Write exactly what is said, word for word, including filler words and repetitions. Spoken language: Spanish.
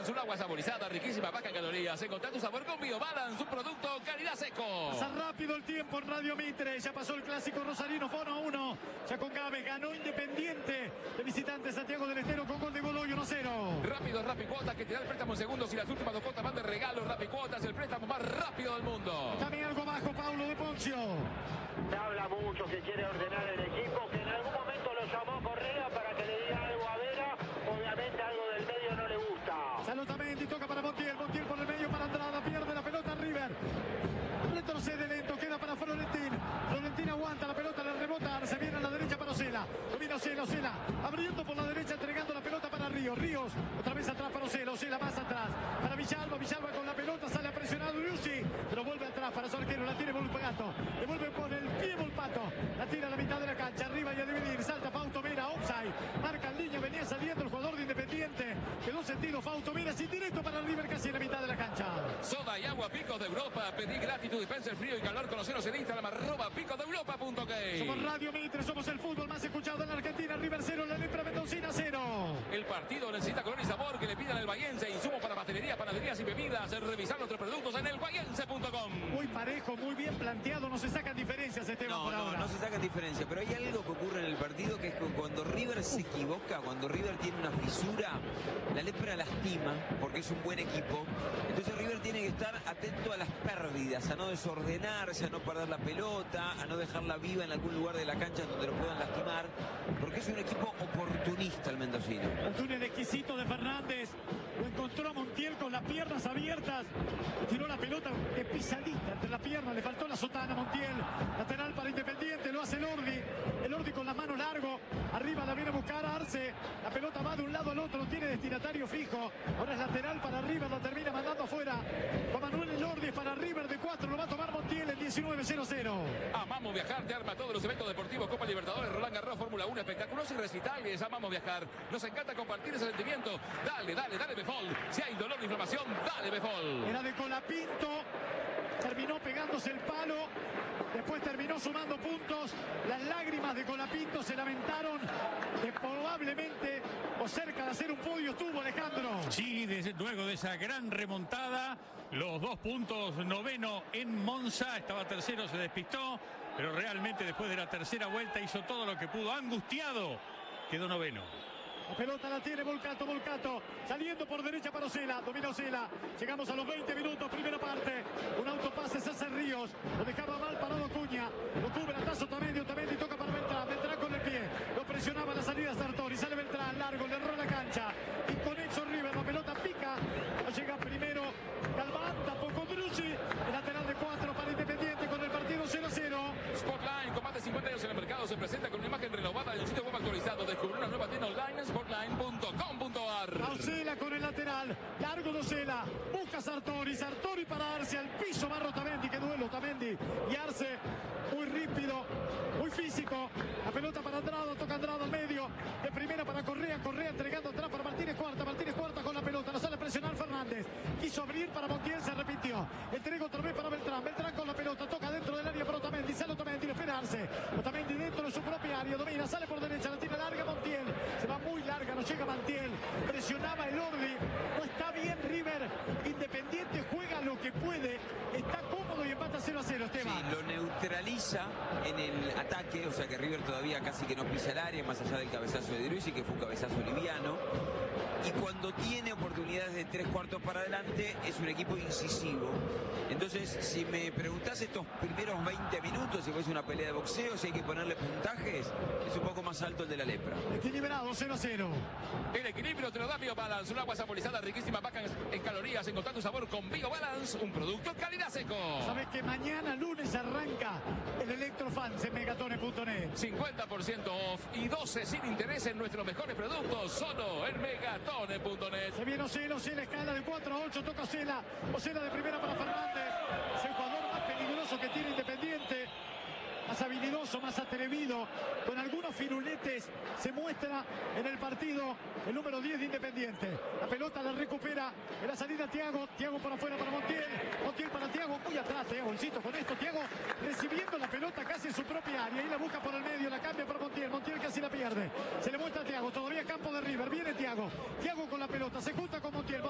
Balance, un agua saborizada, riquísima, baja en calorías. Encontrá tu sabor con Biobalance, un producto calidad seco. Pasa rápido el tiempo en Radio Mitre. Ya pasó el clásico rosarino, fue uno a uno. Ya con Gávez ganó Independiente de visitante Santiago del Estero con gol de Godoy uno a cero. Rápido, Rapicuotas, que te da el préstamo en segundos y las últimas dos cuotas van de regalo. Rapicuotas, el préstamo más rápido del mundo. También algo bajo, Paulo de Poncio. Se habla mucho que quiere ordenar el equipo, que en algún momento lo llamó Correa para que le diga algo a Vera. Obviamente algo del medio no le gusta. Salotamendi toca para Montiel, Montiel por el medio para Andrada, pierde la pelota River. Retrocede lento, queda para Florentín. Florentín aguanta la pelota, le rebota, se viene a la derecha para Ocela. Domina Ocela, Ocela, abriendo por la derecha, entregando la pelota para Ríos. Ríos, otra vez atrás para Ocela, Ocela más atrás. Para Villalba, Villalba con la pelota, sale a presionar Lucy, pero vuelve atrás para su arquero, la tiene Volpato. Devuelve por el pie Volpato, la tira a la mitad de la cancha, arriba y a dividir, salta Fausto Mera, offside. Marca en línea, venía saliendo el jugador de Independiente. Quedó sentido Fausto Mera, sin directo para River, casi en la mitad de la cancha. Soda y agua Picos de Europa. Pedí gratis tu dispenser frío y calor. Conoceros en Instagram, arroba picosdeeuropa punto k. Somos Radio Mitre, somos el fútbol más escuchado en Argentina. River cero, la Lepra Mendocina cero. El partido necesita color y sabor que le pidan el Bahiense. Insumos para pastelería, panaderías y bebidas. Revisar nuestros productos en el bahiense punto com. Muy parejo, muy bien planteado. No se sacan diferencias, Esteban, No, por no, ahora. no se sacan diferencia, pero hay algo que ocurre en el partido que es que cuando River se equivoca, cuando River tiene una fisura, la Lepra lastima porque es un buen equipo. Entonces River tiene que estar atento a las pérdidas, a no desordenarse, a no perder la pelota, a no dejarla viva en algún lugar de la cancha donde lo puedan lastimar, porque es un equipo oportunista el mendocino. El túnel exquisito de Fernández. Lo encontró a Montiel con las piernas abiertas. Tiró la pelota de pisadita entre las piernas. Le faltó la sotana a Montiel. Lateral para Independiente. Lo hace el Ordi. El Ordi con las manos largo. Arriba la viene a buscar a Arce. La pelota va de un lado al otro. Tiene destinatario fijo. Ahora es lateral para River. Lo termina mandando afuera. Juan Manuel El Ordi es para River de cuatro. Lo va a tomar Montiel en diecinueve cero cero. Amamos viajar, te arma todos los eventos deportivos, Copa Libertadores, Roland Garros, Fórmula uno, espectáculos y recitales. Amamos viajar. Nos encanta compartir ese sentimiento. Dale, dale, dale, Befol. Si hay dolor de inflamación, dale, Befol. Era de Colapinto. Terminó pegándose el palo. Después terminó sumando puntos. Las lágrimas de Colapinto se lamentaron que probablemente o cerca de hacer un podio estuvo Alejandro. Sí, desde, luego de esa gran remontada, los dos puntos, noveno en Monza, estaba tercero, se despistó, pero realmente después de la tercera vuelta hizo todo lo que pudo, angustiado, quedó noveno. La pelota la tiene Volcato, Volcato, saliendo por derecha para Ocela, domina Ocela. Llegamos a los veinte minutos, primera parte. Un autopase se hace Ríos, lo dejaba mal parado Acuña. Lo cubre Atazo Otamendi, Otamendi toca para Beltrán, Beltrán con el pie. Lo presionaba la salida Sartori, sale Beltrán, largo, le erró la cancha. Inconexo River, la pelota pica. Llega primero Galván, tampoco Drucci. El lateral de cuatro para Independiente con el partido cero a cero. Spotline, con más de cincuenta años en el mercado, se presenta con una imagen renovada del sitio web actualizado. Descubre una nueva tienda online en spotline punto com punto a r. Ocela con el lateral, largo de Ocela, busca Sartori, Sartori para Arce, al piso va Otamendi, que duelo Otamendi y Arce, muy rápido, muy físico, la pelota para Andrada, toca Andrada al medio, de primera para Correa, Correa entregando atrás para Martínez Cuarta, Martínez Cuarta con la pelota, la sale a presionar Fernández, quiso abrir para Montiel, se arrepintió, entrega otra vez para Beltrán, Beltrán con la pelota, toca dentro del área para Otamendi, sale Otamendi, lo espera Arce, Otamendi dentro de su propia área, domina, sale por derecha, la tira larga Montiel, se va muy larga, no llega Montiel, presionaba el Ordi, no está bien River, Independiente juega lo que puede, está cómodo y empata cero a cero, Esteban. Sí, lo neutraliza en el ataque, o sea que River todavía casi que no pisa el área, más allá del cabezazo de Drucci, que fue un cabezazo liviano. Y cuando tiene oportunidades de tres cuartos para adelante, es un equipo incisivo. Entonces, si me preguntás estos primeros veinte minutos, si fuese una pelea de boxeo, si hay que ponerle puntajes, es un poco más alto el de la Lepra. Equilibrado, cero a cero. El equilibrio te lo da Biobalance, un agua saborizada, riquísima, baja en calorías. Encontrar tu sabor con Biobalance, un producto calidad seco. Sabes que mañana lunes arranca el Electrofans en megatone punto net. cincuenta por ciento off y doce sin interés en nuestros mejores productos, solo en megatone punto net. Se viene Ocela, Ocela escala de cuatro a ocho, toca Ocela, Ocela de primera para Fernández, es el jugador más peligroso que tiene Independiente, más habilidoso, más atrevido, con algunos firuletes, se muestra en el partido el número diez de Independiente. La pelota la recupera en la salida Thiago, Thiago por afuera para Montiel, Montiel para Thiago, muy atrás Thiago, bolsito con esto, Thiago recibiendo la pelota casi en su propia área, y la busca por el medio, la cambia para Montiel, Montiel casi la pierde, se le muestra a Thiago, todavía campo de River, viene Thiago, Thiago con la pelota, se junta con Montiel.